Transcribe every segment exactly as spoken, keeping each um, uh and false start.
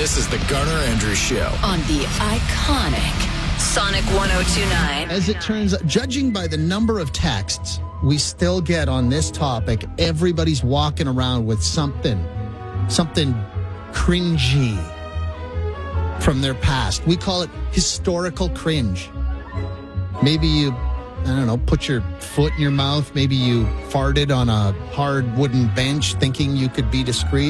This is the Garner Andrews Show on the iconic Sonic one oh two point nine. As it turns out, judging by the number of texts we still get on this topic, everybody's walking around with something, something cringy from their past. We call it historical cringe. Maybe you, I don't know, put your foot in your mouth. Maybe you farted on a hard wooden bench thinking you could be discreet.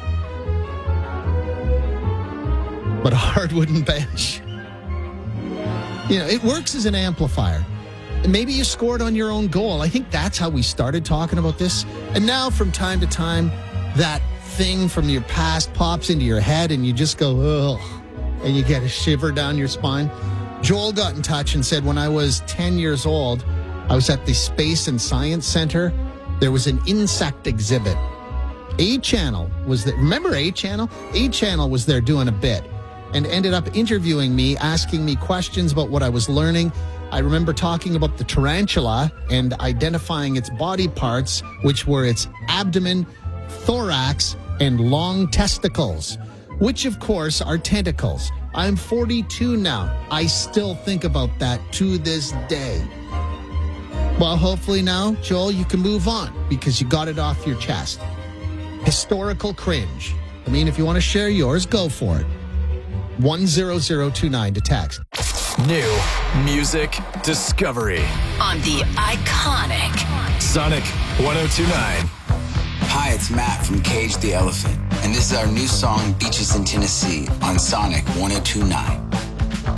But a hard wooden bench, you know, it works as an amplifier. Maybe you scored on your own goal. I think that's how we started talking about this. And now from time to time, that thing from your past pops into your head and you just go, ugh, and you get a shiver down your spine. Joel got in touch and said, when I was ten years old, I was at the Space and Science Center. There was an insect exhibit. A-Channel was there. Remember A-Channel? A-Channel was there doing a bit and ended up interviewing me, asking me questions about what I was learning. I remember talking about the tarantula and identifying its body parts, which were its abdomen, thorax, and long testicles, which, of course, are tentacles. I'm forty-two now. I still think about that to this day. Well, hopefully now, Joel, you can move on because you got it off your chest. Historical cringe. I mean, if you want to share yours, go for it. one zero zero two nine to text. New music discovery On the iconic Sonic one oh two point nine. Hi, it's Matt from Cage the Elephant, and this is our new song, Beaches in Tennessee, on Sonic one oh two point nine.